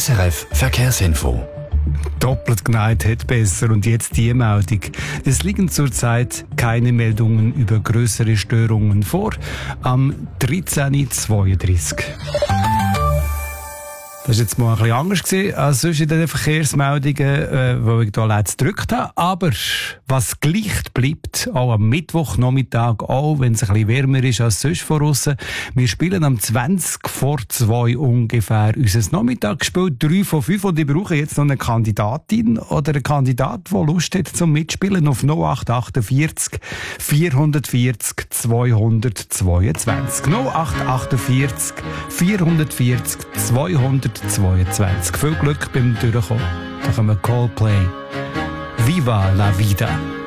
SRF Verkehrsinfo. Doppelt geneigt hat besser. Und jetzt die Meldung. Es liegen zurzeit keine Meldungen über größere Störungen vor. Am 13.32 Uhr. Das war jetzt mal ein bisschen anders gewesen, als sonst in den Verkehrsmeldungen, wo ich hier letztes gedrückt habe. Aber was gleich bleibt, auch am Mittwochnachmittag, auch wenn es ein bisschen wärmer ist als sonst von aussen. Wir spielen am 20:02 ungefähr unser Nachmittagsspiel 3 von 5 und ich brauche jetzt noch eine Kandidatin oder einen Kandidat, der Lust hat zum Mitspielen auf 0848 440 222. 0848 440 222. Viel Glück beim Durchkommen. Da kommen Coldplay. Viva la vida.